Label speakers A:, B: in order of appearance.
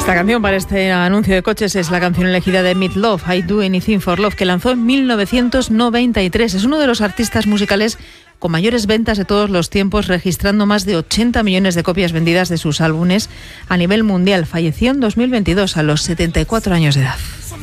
A: Esta canción para este anuncio de coches es la canción elegida de Meat Loaf, I Do Anything for Love, que lanzó en 1993. Es uno de los artistas musicales con mayores ventas de todos los tiempos, registrando más de 80 millones de copias vendidas de sus álbumes a nivel mundial. Falleció en 2022 a los 74 años de edad.